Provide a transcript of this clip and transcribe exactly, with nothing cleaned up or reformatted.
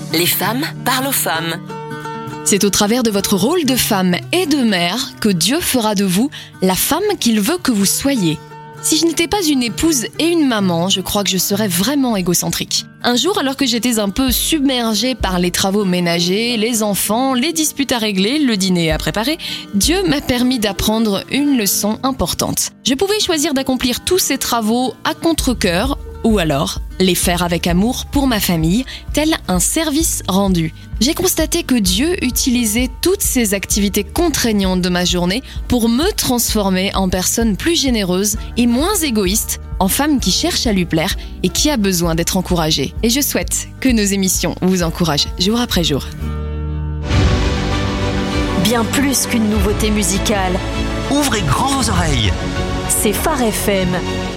Les femmes parlent aux femmes. C'est au travers de votre rôle de femme et de mère que Dieu fera de vous la femme qu'il veut que vous soyez. Si je n'étais pas une épouse et une maman, je crois que je serais vraiment égocentrique. Un jour, alors que j'étais un peu submergée par les travaux ménagers, les enfants, les disputes à régler, le dîner à préparer, Dieu m'a permis d'apprendre une leçon importante. Je pouvais choisir d'accomplir tous ces travaux à contre-cœur ou alors les faire avec amour pour ma famille, tel un service rendu. J'ai constaté que Dieu utilisait toutes ces activités contraignantes de ma journée pour me transformer en personne plus généreuse et moins égoïste, en femme qui cherche à lui plaire et qui a besoin d'être encouragée. Et je souhaite que nos émissions vous encouragent jour après jour. Bien plus qu'une nouveauté musicale, Ouvrez grand vos oreilles. c'est Phare F M.